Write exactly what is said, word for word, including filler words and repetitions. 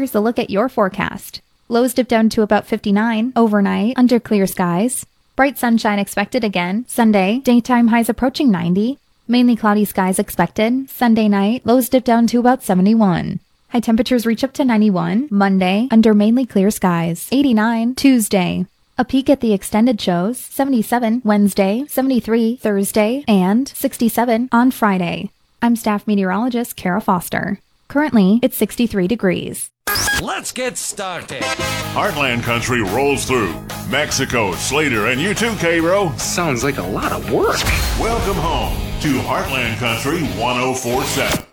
Here's a look at your forecast. Lows dip down to about fifty-nine overnight under clear skies. Bright sunshine expected again. Sunday, daytime highs approaching ninety. Mainly cloudy skies expected. Sunday night, lows dip down to about seventy-one. High temperatures reach up to ninety-one. Monday, under mainly clear skies. eighty-nine. Tuesday. A peek at the extended shows. seventy-seven Wednesday, seventy-three Thursday, and sixty-seven on Friday. I'm staff meteorologist Kara Foster. Currently, it's sixty-three degrees. Let's get started. Heartland Country rolls through. Mexico, Slater, and you too, K-Ro. Sounds like a lot of work. Welcome home to Heartland Country one oh four point seven.